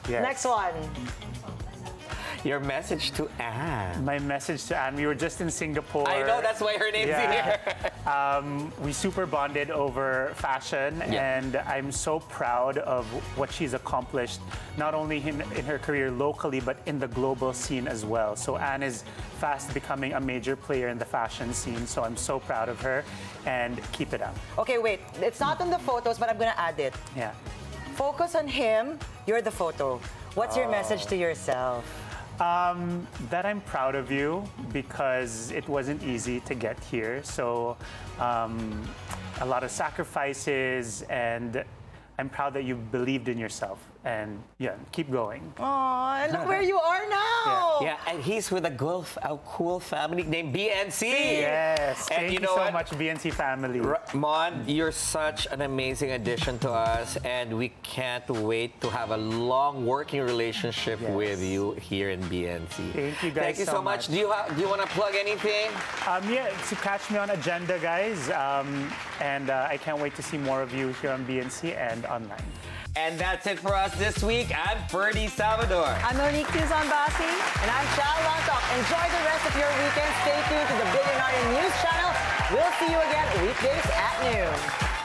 Yes. Next one. Your message to Anne. My message to Anne, we were just in Singapore. I know, that's why her name's here. We super bonded over fashion, and I'm so proud of what she's accomplished, not only in her career locally, but in the global scene as well. So Anne is fast becoming a major player in the fashion scene, so I'm so proud of her, and keep it up. Okay, wait. It's not on the photos, but I'm gonna add it. Yeah. Focus on him. You're the photo. What's your message to yourself? That I'm proud of you because it wasn't easy to get here. So a lot of sacrifices, and I'm proud that you believed in yourself, and keep going. Oh, look where you are now. Yeah, and he's with a cool family named BNC. Yes, and thank you you know so what? much, BNC family. Mon, you're such an amazing addition to us, and we can't wait to have a long working relationship with you here in BNC. Thank you guys Thank you so much. Do you want to plug anything? To catch me on Agenda, guys, and I can't wait to see more of you here on BNC and online. And that's it for us this week. I'm Ferdy Salvador. I'm Monique Tuzon Bassi. And I'm Chal Lantok. Enjoy the rest of your weekend. Stay tuned to the Billionaire News Channel. We'll see you again weekdays at noon.